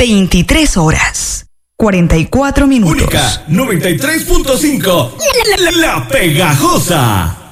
23 horas, 44 minutos. Única 93.5. La Pegajosa.